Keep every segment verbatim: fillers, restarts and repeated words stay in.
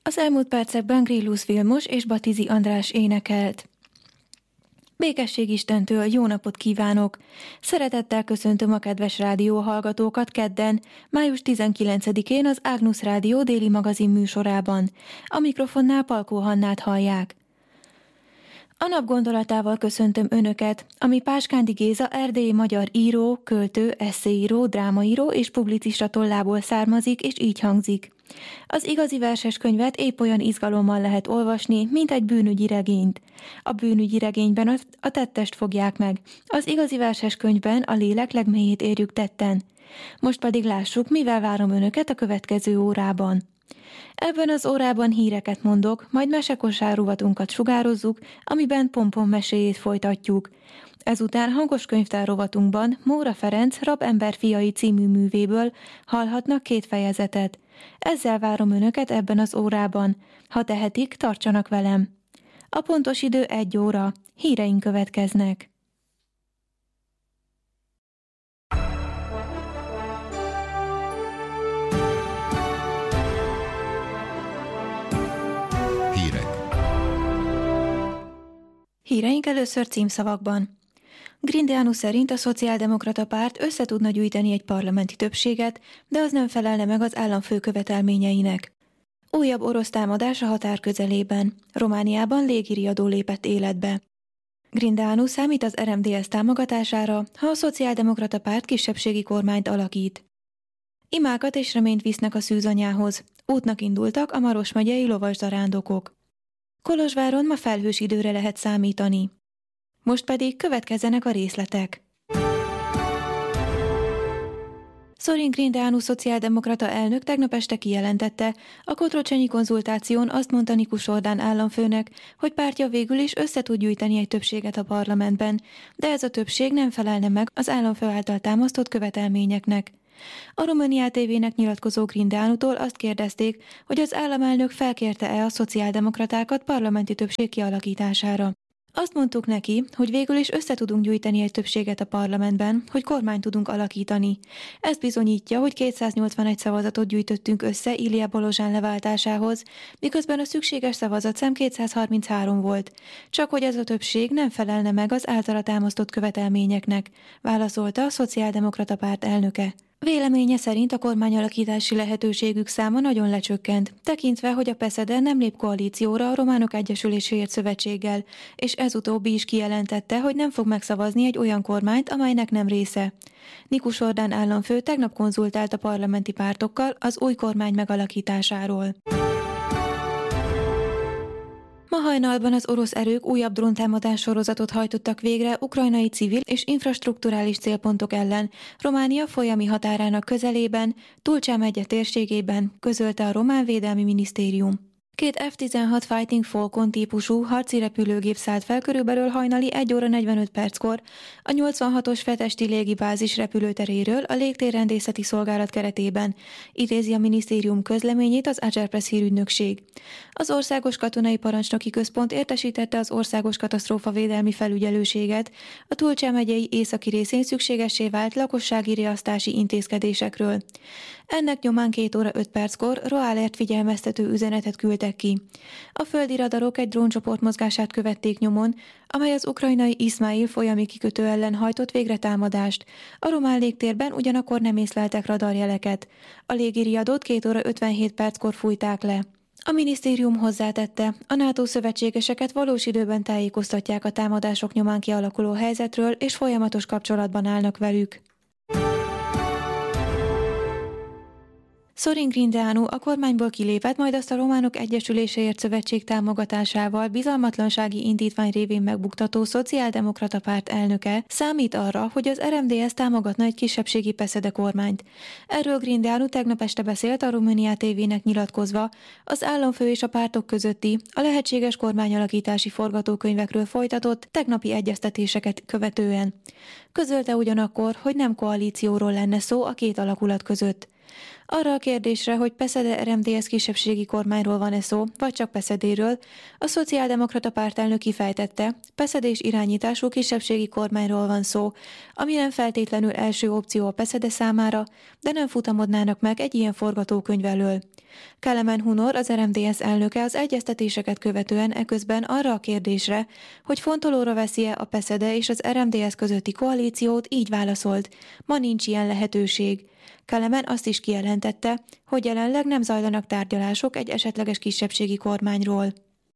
Az elmúlt percekben Grillus Vilmos és Batizi András énekelt. Békesség Istentől, jó napot kívánok! Szeretettel köszöntöm a kedves rádióhallgatókat kedden, május tizenkilencedikén az Ágnusz Rádió déli magazin műsorában. A mikrofonnál Palkó Hannát hallják. A nap gondolatával köszöntöm Önöket, ami Páskándi Géza erdélyi magyar író, költő, esszéíró, drámaíró és publicista tollából származik, és így hangzik. Az igazi verses könyvet épp olyan izgalommal lehet olvasni, mint egy bűnügyi regényt. A bűnügyi regényben a tettest fogják meg, az igazi verses könyvben a lélek legmélyét érjük tetten. Most pedig lássuk, mivel várom Önöket a következő órában. Ebben az órában híreket mondok, majd mesekosár rovatunkat sugározzuk, amiben Pompon meséjét folytatjuk. Ezután hangos könyvtár rovatunkban Móra Ferenc Rabember fiai című művéből hallhatnak két fejezetet. Ezzel várom Önöket ebben az órában. Ha tehetik, tartsanak velem. A pontos idő egy óra. Híreink következnek. Híreink először címszavakban. Grindeanu szerint a Szociáldemokrata Párt össze tudna gyűjteni egy parlamenti többséget, de az nem felelne meg az államfő követelményeinek. Újabb orosz támadás a határ közelében. Romániában légiriadó lépett életbe. Grindeanu számít az er em dé es támogatására, ha a Szociáldemokrata Párt kisebbségi kormányt alakít. Imákat és reményt visznek a szűzanyához. Útnak indultak a Maros megyei lovaszarándokok. Kolozsváron ma felhős időre lehet számítani. Most pedig következzenek a részletek. Sorin Grindeanu szociáldemokrata elnök tegnap este kijelentette, a kotrocsenyi konzultáción azt mondta Nikus Orbán államfőnek, hogy pártja végül is össze tud gyűjteni egy többséget a parlamentben, de ez a többség nem felelne meg az államfő által támasztott követelményeknek. A Románia té vének nyilatkozó Grindeanutól azt kérdezték, hogy az államelnök felkérte-e a szociáldemokratákat parlamenti többség kialakítására. Azt mondtuk neki, hogy végül is össze tudunk gyűjteni egy többséget a parlamentben, hogy kormányt tudunk alakítani. Ez bizonyítja, hogy kétszáznyolcvanegy szavazatot gyűjtöttünk össze Ilija Balozsán leváltásához, miközben a szükséges szavazatszám kétszázharminchárom volt. Csak hogy ez a többség nem felelne meg az általa támasztott követelményeknek, válaszolta a Szociáldemokrata Párt elnöke. Véleménye szerint a kormányalakítási lehetőségük száma nagyon lecsökkent, tekintve, hogy a PESZEDE nem lép koalícióra a Románok Egyesüléséért szövetséggel, és ez utóbbi is kijelentette, hogy nem fog megszavazni egy olyan kormányt, amelynek nem része. Nikus Orbán államfő tegnap konzultált a parlamenti pártokkal az új kormány megalakításáról. Ma hajnalban az orosz erők újabb dróntámadás sorozatot hajtottak végre ukrajnai civil és infrastrukturális célpontok ellen, Románia folyami határának közelében, Tulcsá megye térségében, közölte a román védelmi minisztérium. Két ef tizenhat Fighting Falcon típusú harci repülőgép szállt fel körülbelül hajnali egy óra negyvenöt perckor a nyolcvanhatos Fetesti légibázis repülőteréről a légtérrendészeti szolgálat keretében, idézi a minisztérium közleményét az Agerpress hírügynökség. Az Országos Katonai Parancsnoki Központ értesítette az Országos Katasztrófavédelmi Felügyelőséget a Tulcsá megyei északi részén szükségessé vált lakossági riasztási intézkedésekről. Ennek nyomán két óra öt perckor ROALERT figyelmeztető üzenetet küldtek ki. A földi radarok egy dróncsoport mozgását követték nyomon, amely az ukrajnai Izmail folyami kikötő ellen hajtott végre támadást. A román légtérben ugyanakkor nem észleltek radarjeleket. A légiriadót két óra ötvenhét perckor fújták le. A minisztérium hozzátette, a NATO szövetségeseket valós időben tájékoztatják a támadások nyomán kialakuló helyzetről, és folyamatos kapcsolatban állnak velük. Sorin Grindeanu a kormányból kilépett, majd azt a Románok Egyesüléséért szövetség támogatásával bizalmatlansági indítvány révén megbuktató Szociáldemokrata Párt elnöke számít arra, hogy az er em dé es támogatna egy kisebbségi PESZEDE kormányt. Erről Grindeanu tegnap este beszélt a Románia té vének nyilatkozva, az államfő és a pártok közötti, a lehetséges kormányalakítási forgatókönyvekről folytatott tegnapi egyeztetéseket követően. Közölte ugyanakkor, hogy nem koalícióról lenne szó a két alakulat között. Arra a kérdésre, hogy Peszede er em dé es kisebbségi kormányról van-e szó, vagy csak Peszedéről, a Szociáldemokrata pártelnök kifejtette, Peszedés irányítású kisebbségi kormányról van szó, ami nem feltétlenül első opció a Peszede számára, de nem futamodnának meg egy ilyen forgatókönyv elől. Kelemen Hunor, az er em dé es elnöke az egyeztetéseket követően eközben arra a kérdésre, hogy fontolóra veszi-e a Peszede és az er em dé es közötti koalíciót, így válaszolt, ma nincs ilyen lehetőség. Kelemen azt is kijelentette, hogy jelenleg nem zajlanak tárgyalások egy esetleges kisebbségi kormányról.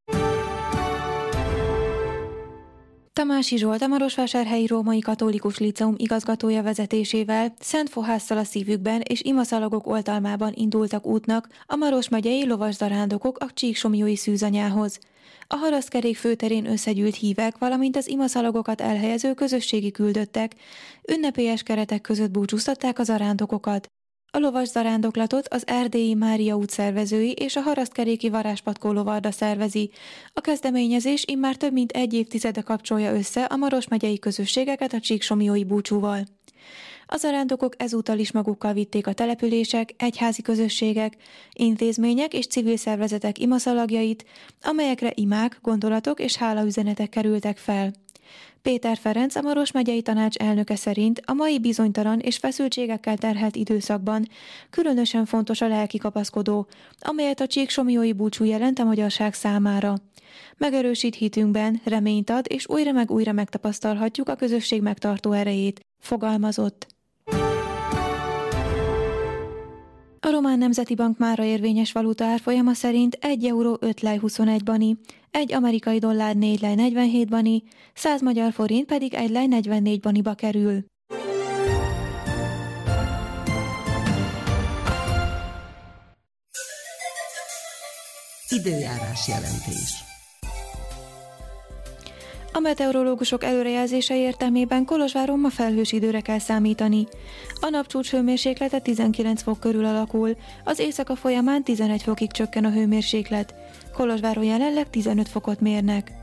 Tamási Zsolt, a Marosvásárhelyi Római Katolikus Líceum igazgatója vezetésével szent fohásszal a szívükben és imaszalagok oltalmában indultak útnak a Maros megyei lovaszarándokok a Csíksomlyói szűzanyához. A Haraszkerék főterén összegyűlt hívek, valamint az imaszalagokat elhelyező közösségi küldöttek ünnepélyes keretek között búcsúztatták az zarándokokat. A lovas zarándoklatot az Erdélyi Mária út szervezői és a Haraszkeréki Varázspatkó lovarda szervezi. A kezdeményezés immár több mint egy évtizede kapcsolja össze a Maros megyei közösségeket a csíksomlyói búcsúval. A zarándokok ezúttal is magukkal vitték a települések, egyházi közösségek, intézmények és civil szervezetek imaszalagjait, amelyekre imák, gondolatok és hálaüzenetek kerültek fel. Péter Ferenc, a Maros megyei tanács elnöke szerint a mai bizonytalan és feszültségekkel terhelt időszakban különösen fontos a lelki kapaszkodó, amelyet a csíksomlyói búcsú jelent a magyarság számára. Megerősít hitünkben, reményt ad, és újra meg újra megtapasztalhatjuk a közösség megtartó erejét, fogalmazott. A Román Nemzeti Bank mára érvényes valuta árfolyama szerint egy euró öt lej huszonegy bani, egy amerikai dollár négy lej negyvenhét bani, száz magyar forint pedig egy lej negyvennégy baniba kerül. Időjárás jelentés. A meteorológusok előrejelzése értelmében Kolozsváron ma felhős időre kell számítani. A napcsúcs hőmérséklete tizenkilenc fok körül alakul, az éjszaka folyamán tizenegy fokig csökken a hőmérséklet. Kolozsváron jelenleg tizenöt fokot mérnek.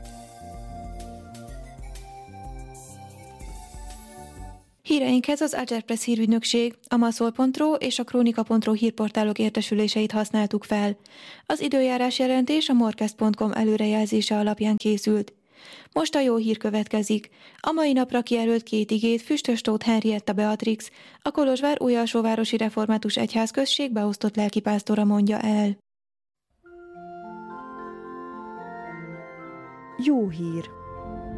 Híreinkhez az Agerpress hírügynökség, a maszol pont ro és a kronika pont ro hírportálok értesüléseit használtuk fel. Az időjárás jelentés a morkest pont com előrejelzése alapján készült. Most a jó hír következik. A mai napra kijelölt két igét Füstös Tóth Henrietta Beatrix, a Kolozsvár Újalsóvárosi Református Egyházközség beosztott lelkipásztora mondja el. Jó hír!